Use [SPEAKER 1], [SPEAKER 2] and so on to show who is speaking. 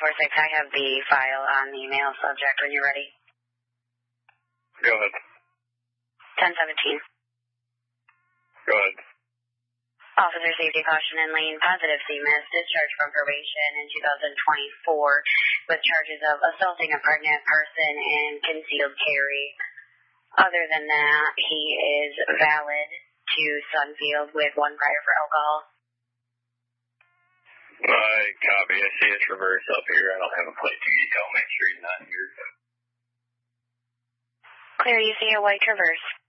[SPEAKER 1] 1046, I have the file on the mail subject when you're ready.
[SPEAKER 2] Go ahead.
[SPEAKER 1] 1017.
[SPEAKER 2] Go ahead.
[SPEAKER 1] Officer safety caution in lane positive CMIS, discharged from probation in 2024 with charges of assaulting a pregnant person and concealed carry. Other than that, he is valid to Sunfield with 1 prior for alcohol.
[SPEAKER 2] I copy. I see it's reversed up here. I don't have a plate ticket. I'll make sure he's not here.
[SPEAKER 1] Clear, you see a white Traverse.